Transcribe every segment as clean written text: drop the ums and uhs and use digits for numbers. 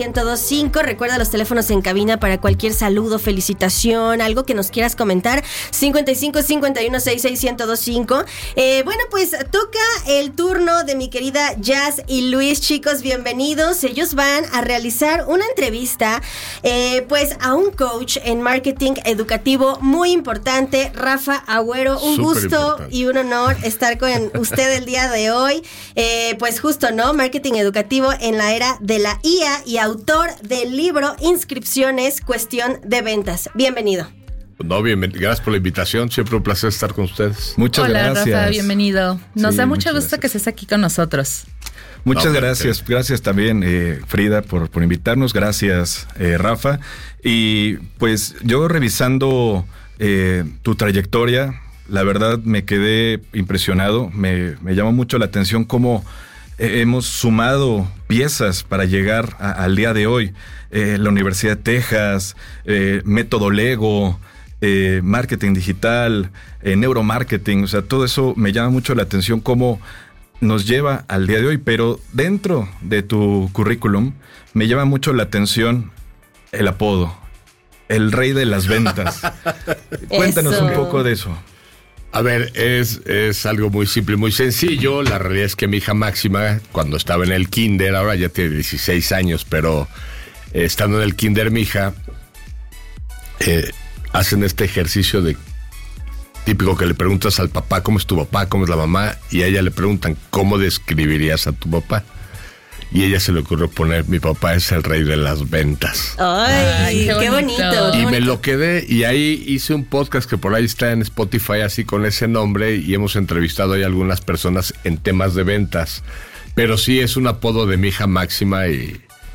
1025, recuerda los teléfonos en cabina para cualquier saludo, felicitación, algo que nos quieras comentar, 55 51 66 1025. Bueno, pues toca el turno de mi querida Jazz y Luis. Chicos, bienvenidos. Ellos van a realizar una entrevista pues a un coach en marketing educativo muy importante, Rafa Agüero. Un gusto y un honor estar con usted el día de hoy. Pues justo, ¿no? Marketing educativo en la era de la IA y autor del libro Inscripciones, Cuestión de Ventas. Bienvenido. No, gracias por la invitación. Siempre un placer estar con ustedes. Muchas gracias. Hola, Rafa, bienvenido. Nos da mucho gusto que estés aquí con nosotros. Muchas gracias. Gracias también, Frida, por invitarnos. Gracias, Rafa. Y pues yo revisando tu trayectoria, la verdad me quedé impresionado. Me llamó mucho la atención cómo hemos sumado piezas para llegar al día de hoy. La Universidad de Texas, método Lego, marketing digital, neuromarketing. O sea, todo eso me llama mucho la atención cómo nos lleva al día de hoy. Pero dentro de tu currículum me llama mucho la atención el apodo, el rey de las ventas. Cuéntanos un poco de eso. A ver, es algo muy simple, muy sencillo. La realidad es que mi hija Máxima, cuando estaba en el kinder, ahora ya tiene 16 años, pero estando en el kinder, mi hija, hacen este ejercicio de típico que le preguntas al papá, ¿cómo es tu papá? ¿Cómo es la mamá? Y a ella le preguntan, ¿cómo describirías a tu papá? Y a ella se le ocurrió poner, mi papá es el rey de las ventas. ¡Ay, qué bonito! Y me lo quedé, y ahí hice un podcast que por ahí está en Spotify, así con ese nombre, y hemos entrevistado ahí a algunas personas en temas de ventas. Pero sí es un apodo de mi hija Máxima, y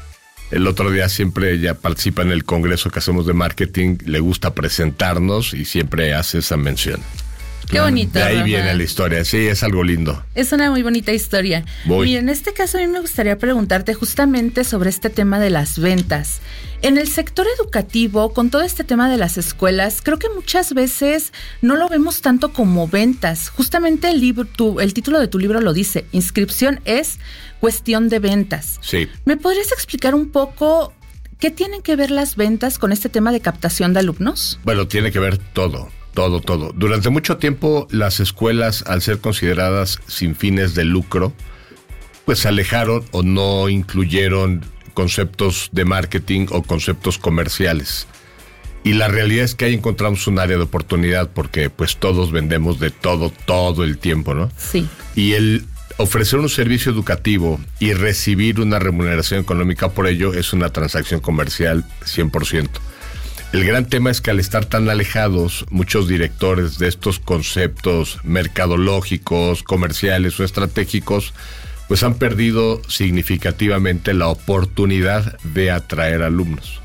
el otro día siempre ella participa en el congreso que hacemos de marketing, le gusta presentarnos y siempre hace esa mención. Qué bonito. De ahí Rafa. viene la historia, sí, es algo lindo. Es una muy bonita historia. Y en este caso a mí me gustaría preguntarte justamente sobre este tema de las ventas. En el sector educativo, con todo este tema de las escuelas, creo que muchas veces no lo vemos tanto como ventas. Justamente el título de tu libro lo dice, Inscripción es Cuestión de Ventas. Sí. ¿Me podrías explicar un poco qué tienen que ver las ventas con este tema de captación de alumnos? Bueno, tiene que ver todo. Durante mucho tiempo las escuelas, al ser consideradas sin fines de lucro, pues se alejaron o no incluyeron conceptos de marketing o conceptos comerciales. Y la realidad es que ahí encontramos un área de oportunidad porque pues todos vendemos de todo el tiempo, ¿no? Sí. Y el ofrecer un servicio educativo y recibir una remuneración económica por ello es una transacción comercial 100%. El gran tema es que al estar tan alejados, muchos directores de estos conceptos mercadológicos, comerciales o estratégicos, pues han perdido significativamente la oportunidad de atraer alumnos.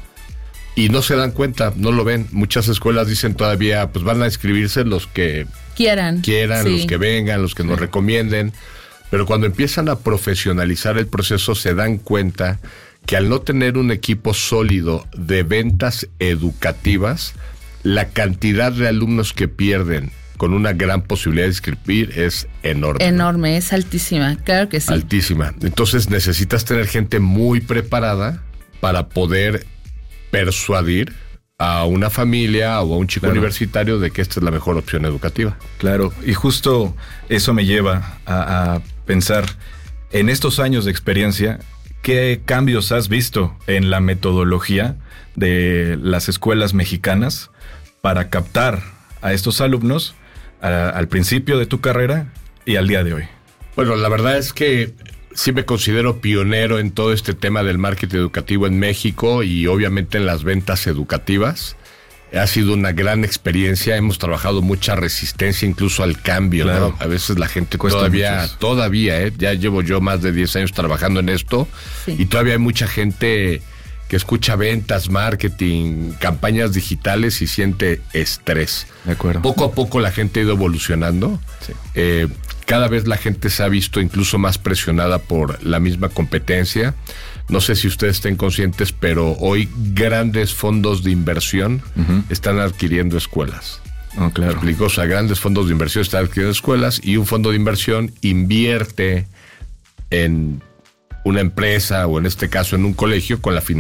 Y no se dan cuenta, no lo ven. Muchas escuelas dicen todavía, pues van a inscribirse los que quieran, sí, los que vengan, los que nos recomienden. Pero cuando empiezan a profesionalizar el proceso se dan cuenta que al no tener un equipo sólido de ventas educativas, la cantidad de alumnos que pierden con una gran posibilidad de inscribir es enorme. Enorme, es altísima, claro que sí. Altísima. Entonces necesitas tener gente muy preparada para poder persuadir a una familia o a un chico universitario de que esta es la mejor opción educativa. Claro, y justo eso me lleva a pensar en estos años de experiencia. ¿Qué cambios has visto en la metodología de las escuelas mexicanas para captar a estos alumnos al principio de tu carrera y al día de hoy? Bueno, la verdad es que sí me considero pionero en todo este tema del marketing educativo en México y obviamente en las ventas educativas. Ha sido una gran experiencia, hemos trabajado mucha resistencia incluso al cambio, claro, ¿no? A veces la gente todavía, ya llevo yo más de 10 años trabajando en esto, sí, y todavía hay mucha gente que escucha ventas, marketing, campañas digitales y siente estrés. De acuerdo. Poco a poco la gente ha ido evolucionando. Sí. Cada vez la gente se ha visto incluso más presionada por la misma competencia. No sé si ustedes estén conscientes, pero hoy grandes fondos de inversión están adquiriendo escuelas. Oh, claro. ¿Explico? O sea, grandes fondos de inversión están adquiriendo escuelas y un fondo de inversión invierte en una empresa o en este caso en un colegio con la finalidad